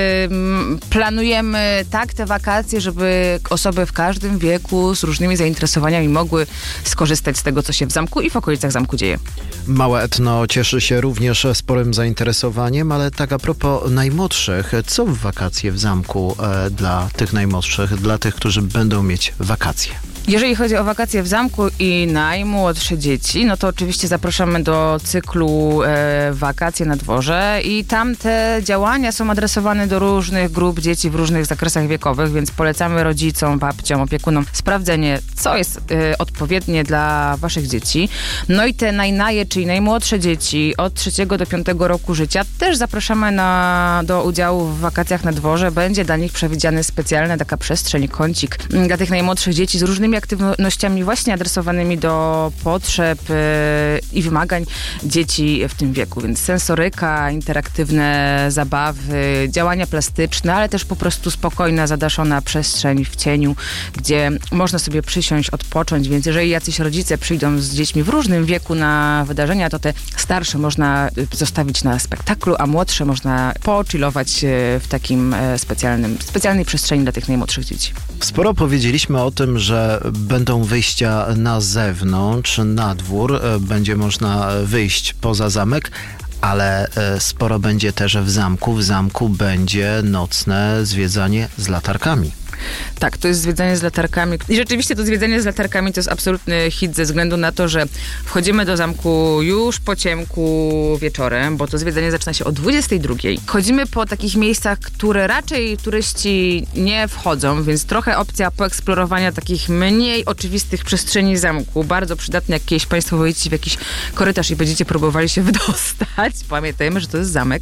planujemy tak te wakacje, żeby osoby w każdym wieku z różnymi zainteresowaniami mogły skorzystać z tego, co się w zamku i w okolicach zamku dzieje. Małe Etno cieszy się również sporym zainteresowaniem, ale tak a propos najmłodszych, co w wakacje w zamku e, dla tych najmłodszych, dla tych, którzy będą mieć wakacje? Jeżeli chodzi o wakacje w zamku i najmłodsze dzieci, no to oczywiście zapraszamy do cyklu e, Wakacje na dworze i tam te działania są adresowane do różnych grup dzieci w różnych zakresach wiekowych, więc polecamy rodzicom, babciom, opiekunom sprawdzenie, co jest e, odpowiednie dla waszych dzieci. No i te najnaje, czyli najmłodsze dzieci od trzeciego do piątego roku życia też zapraszamy na, do udziału w Wakacjach na dworze. Będzie dla nich przewidziany specjalna taka przestrzeń, kącik dla tych najmłodszych dzieci z różnymi aktywnościami właśnie adresowanymi do potrzeb yy, i wymagań dzieci w tym wieku, więc sensoryka, interaktywne zabawy, działania plastyczne, ale też po prostu spokojna, zadaszona przestrzeń w cieniu, gdzie można sobie przysiąść, odpocząć, więc jeżeli jacyś rodzice przyjdą z dziećmi w różnym wieku na wydarzenia, to te starsze można zostawić na spektaklu, a młodsze można pochillować w takim specjalnym, specjalnej przestrzeni dla tych najmłodszych dzieci. Sporo powiedzieliśmy o tym, że będą wyjścia na zewnątrz, na dwór, będzie można wyjść poza zamek, ale sporo będzie też w zamku. W zamku będzie nocne zwiedzanie z latarkami. Tak, to jest zwiedzanie z latarkami. I rzeczywiście to zwiedzanie z latarkami to jest absolutny hit ze względu na to, że wchodzimy do zamku już po ciemku wieczorem, bo to zwiedzanie zaczyna się o dwudziestej drugiej. Chodzimy po takich miejscach, które raczej turyści nie wchodzą, więc trochę opcja poeksplorowania takich mniej oczywistych przestrzeni zamku. Bardzo przydatne, jak kiedyś państwo wejdziecie w jakiś korytarz i będziecie próbowali się wydostać. Pamiętajmy, że to jest zamek.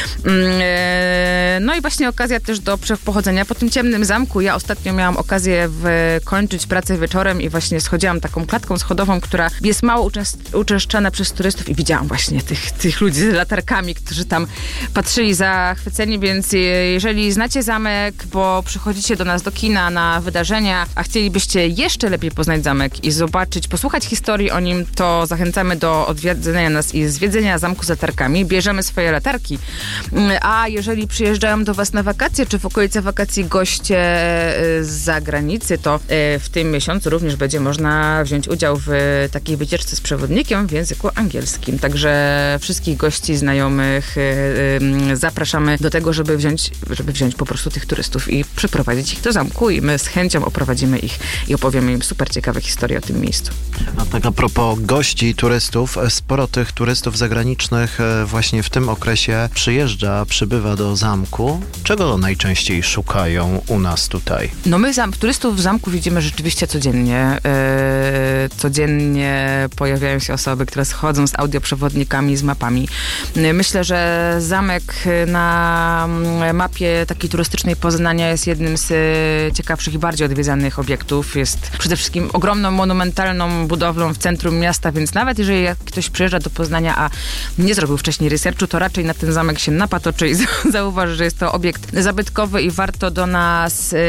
No i właśnie okazja też do pochodzenia po tym ciemnym zamku. Ja ostatnio miałam okazję kończyć pracę wieczorem i właśnie schodziłam taką klatką schodową, która jest mało uczęst- uczęszczana przez turystów i widziałam właśnie tych, tych ludzi z latarkami, którzy tam patrzyli zachwyceni, więc jeżeli znacie zamek, bo przychodzicie do nas do kina na wydarzenia, a chcielibyście jeszcze lepiej poznać zamek i zobaczyć, posłuchać historii o nim, to zachęcamy do odwiedzenia nas i zwiedzenia zamku z latarkami. Bierzemy swoje latarki, a jeżeli przyjeżdżają do was na wakacje, czy w okolice wakacji goście z zagranicy, to w tym miesiącu również będzie można wziąć udział w takiej wycieczce z przewodnikiem w języku angielskim. Także wszystkich gości, znajomych zapraszamy do tego, żeby wziąć, żeby wziąć po prostu tych turystów i przyprowadzić ich do zamku i my z chęcią oprowadzimy ich i opowiemy im super ciekawe historie o tym miejscu. A tak a propos gości, turystów, sporo tych turystów zagranicznych właśnie w tym okresie przyjeżdża, przybywa do zamku. Czego najczęściej szukają u nas tutaj? No my zam- turystów w zamku widzimy rzeczywiście codziennie. Yy, codziennie pojawiają się osoby, które schodzą z audioprzewodnikami, z mapami. Yy, myślę, że zamek na mapie takiej turystycznej Poznania jest jednym z yy, ciekawszych i bardziej odwiedzanych obiektów. Jest przede wszystkim ogromną, monumentalną budowlą w centrum miasta, więc nawet jeżeli ktoś przyjeżdża do Poznania, a nie zrobił wcześniej researchu, to raczej na ten zamek się napatoczy i zauważy, że jest to obiekt zabytkowy i warto do nas yy,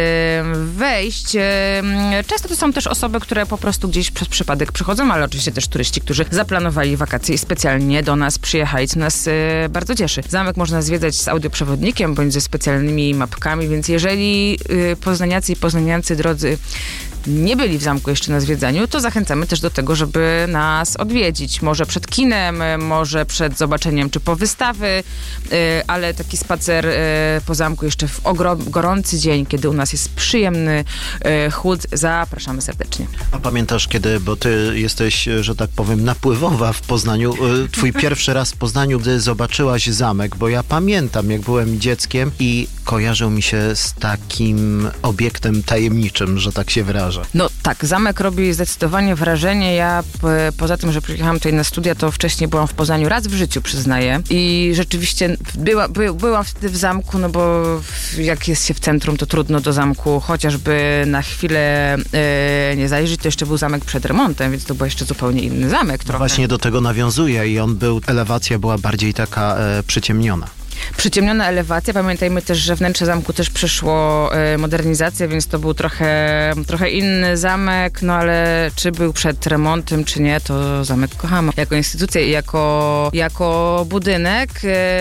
wejść. Często to są też osoby, które po prostu gdzieś przez przypadek przychodzą, ale oczywiście też turyści, którzy zaplanowali wakacje i specjalnie do nas przyjechali, co nas bardzo cieszy. Zamek można zwiedzać z audioprzewodnikiem bądź ze specjalnymi mapkami, więc jeżeli poznaniacy i poznaniacy drodzy nie byli w zamku jeszcze na zwiedzaniu, to zachęcamy też do tego, żeby nas odwiedzić. Może przed kinem, może przed zobaczeniem czy po wystawy, ale taki spacer po zamku jeszcze w ogro- gorący dzień, kiedy u nas jest przyjemny chłód, zapraszamy serdecznie. A pamiętasz kiedy, bo ty jesteś, że tak powiem, napływowa w Poznaniu, twój pierwszy raz w Poznaniu, gdy zobaczyłaś zamek, bo ja pamiętam, jak byłem dzieckiem i kojarzył mi się z takim obiektem tajemniczym, że tak się wyrażę. No tak, zamek robi zdecydowanie wrażenie. Ja p- poza tym, że przyjechałam tutaj na studia, to wcześniej byłam w Poznaniu raz w życiu, przyznaję. I rzeczywiście była, by, byłam wtedy w zamku, no bo jak jest się w centrum, to trudno do zamku chociażby na chwilę e, nie zajrzeć. To jeszcze był zamek przed remontem, więc to był jeszcze zupełnie inny zamek. Trochę. Właśnie do tego nawiązuje i on był, elewacja była bardziej taka e, przyciemniona. Przyciemniona elewacja. Pamiętajmy też, że wnętrze zamku też przeszło e, modernizację, więc to był trochę, trochę inny zamek, no ale czy był przed remontem, czy nie, to zamek kochamy. Jako instytucję i jako, jako budynek.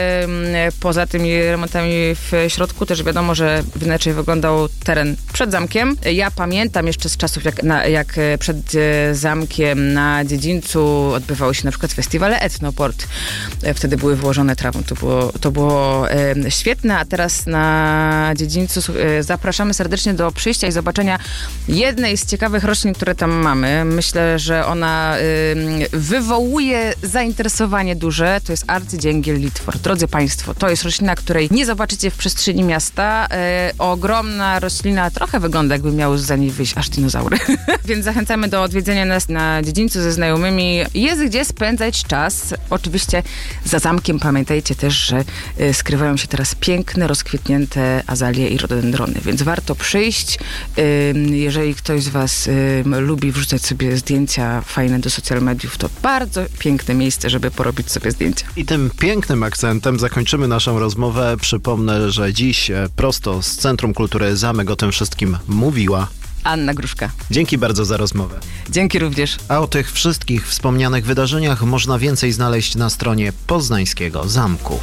E, poza tymi remontami w środku też wiadomo, że inaczej wyglądał teren przed zamkiem. Ja pamiętam jeszcze z czasów, jak, na, jak przed e, zamkiem na dziedzińcu odbywały się na przykład festiwale Etnoport. E, wtedy były włożone trawą. To było, to było e, świetne, a teraz na dziedzińcu e, zapraszamy serdecznie do przyjścia i zobaczenia jednej z ciekawych roślin, które tam mamy. Myślę, że ona e, wywołuje zainteresowanie duże. To jest arcydzięgiel litwor. Drodzy Państwo, to jest roślina, której nie zobaczycie w przestrzeni miasta. E, ogromna roślina, trochę wygląda, jakby miały za niej wyjść aż dinozaury. Więc zachęcamy do odwiedzenia nas na dziedzińcu ze znajomymi. Jest gdzie spędzać czas. Oczywiście za zamkiem pamiętajcie też, że skrywają się teraz piękne, rozkwitnięte azalie i rododendrony, więc warto przyjść. Jeżeli ktoś z Was lubi wrzucać sobie zdjęcia fajne do social mediów, to bardzo piękne miejsce, żeby porobić sobie zdjęcia. I tym pięknym akcentem zakończymy naszą rozmowę. Przypomnę, że dziś prosto z Centrum Kultury Zamek o tym wszystkim mówiła Anna Gruszka. Dzięki bardzo za rozmowę. Dzięki również. A o tych wszystkich wspomnianych wydarzeniach można więcej znaleźć na stronie Poznańskiego Zamku.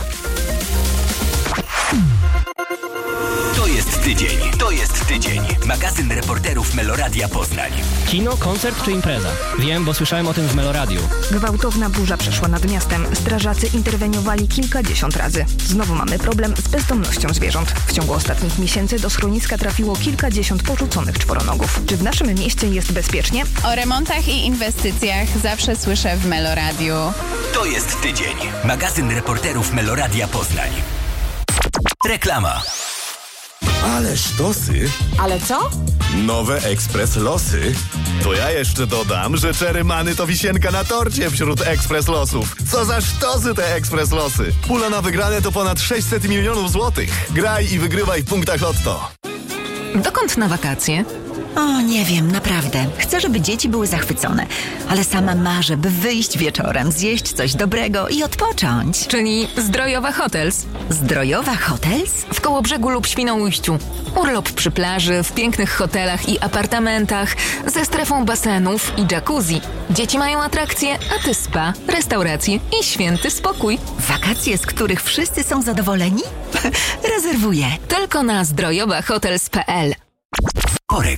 To jest tydzień. To jest tydzień. Magazyn reporterów Meloradia Poznań. Kino, koncert czy impreza? Wiem, bo słyszałem o tym w Meloradiu. Gwałtowna burza przeszła nad miastem. Strażacy interweniowali kilkadziesiąt razy. Znowu mamy problem z bezdomnością zwierząt. W ciągu ostatnich miesięcy do schroniska trafiło kilkadziesiąt porzuconych czworonogów. Czy w naszym mieście jest bezpiecznie? O remontach i inwestycjach zawsze słyszę w Meloradiu. To jest tydzień. Magazyn reporterów Meloradia Poznań. Reklama. Ale sztosy. Ale co? Nowe Ekspres Losy. To ja jeszcze dodam, że Czerymany to wisienka na torcie wśród Ekspres Losów. Co za sztosy te Ekspres Losy. Pula na wygrane to ponad sześćset milionów złotych. Graj i wygrywaj w punktach Lotto. Dokąd na wakacje? O, nie wiem, naprawdę. Chcę, żeby dzieci były zachwycone, ale sama marzę, by wyjść wieczorem, zjeść coś dobrego i odpocząć. Czyli Zdrojowa Hotels. Zdrojowa Hotels? W Kołobrzegu lub Świnoujściu. Urlop przy plaży, w pięknych hotelach i apartamentach, ze strefą basenów i jacuzzi. Dzieci mają atrakcje, a ty spa, restauracje i święty spokój. Wakacje, z których wszyscy są zadowoleni? Rezerwuję. Tylko na zdrojowa hotels kropka p l. Korek.